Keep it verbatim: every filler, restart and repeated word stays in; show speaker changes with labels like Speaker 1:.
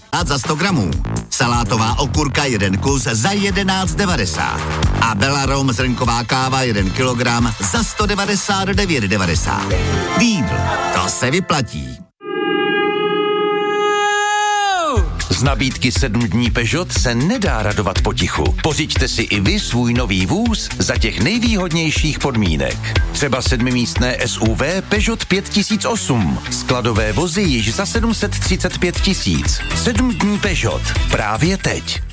Speaker 1: A za sto gramů. Salátová okurka jeden kus za jedenáct devadesát. A Belarom zrnková káva jeden kilogram za sto devadesát devět devadesát. Lidl, to se vyplatí.
Speaker 2: Z nabídky sedm dní Peugeot se nedá radovat potichu. Pořiďte si i vy svůj nový vůz za těch nejvýhodnějších podmínek. Třeba sedmimístné S U V Peugeot pět tisíc osm. Skladové vozy již za sedm set třicet pět tisíc. Sedm dní Peugeot. Právě teď.